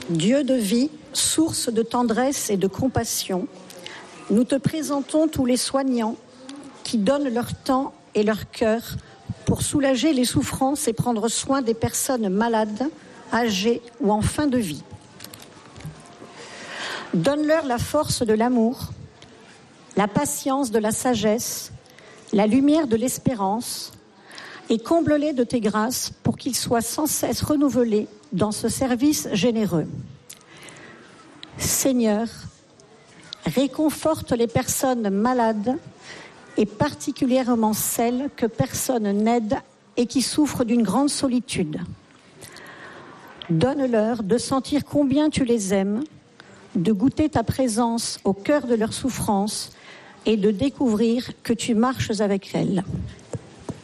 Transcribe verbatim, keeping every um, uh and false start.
Dieu de vie, source de tendresse et de compassion, nous te présentons tous les soignants qui donnent leur temps et leur cœur pour soulager les souffrances et prendre soin des personnes malades, âgées ou en fin de vie. Donne-leur la force de l'amour, la patience de la sagesse, la lumière de l'espérance, et comble-les de tes grâces pour qu'ils soient sans cesse renouvelés dans ce service généreux. Seigneur, réconforte les personnes malades et particulièrement celles que personne n'aide et qui souffrent d'une grande solitude. Donne-leur de sentir combien tu les aimes, de goûter ta présence au cœur de leurs souffrances et de découvrir que tu marches avec elles.